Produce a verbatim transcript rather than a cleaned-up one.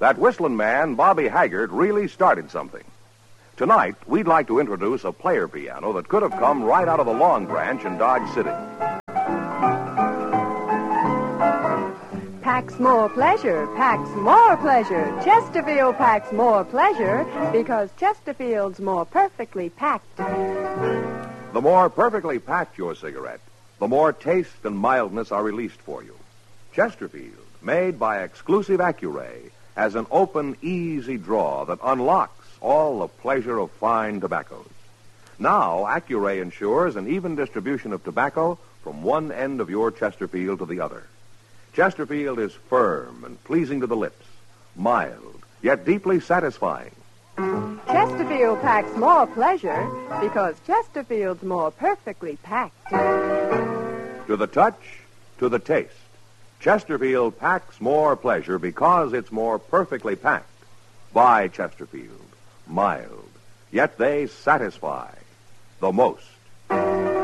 That whistling man, Bobby Haggart, really started something. Tonight, we'd like to introduce a player piano that could have come right out of the Long Branch in Dodge City. Packs more pleasure, packs more pleasure. Chesterfield packs more pleasure because Chesterfield's more perfectly packed. The more perfectly packed your cigarette, the more taste and mildness are released for you. Chesterfield, made by exclusive Accuray, has an open, easy draw that unlocks all the pleasure of fine tobaccos. Now, Accuray ensures an even distribution of tobacco from one end of your Chesterfield to the other. Chesterfield is firm and pleasing to the lips, mild, yet deeply satisfying. Chesterfield packs more pleasure because Chesterfield's more perfectly packed. To the touch, to the taste, Chesterfield packs more pleasure because it's more perfectly packed. By Chesterfield, mild, yet they satisfy the most.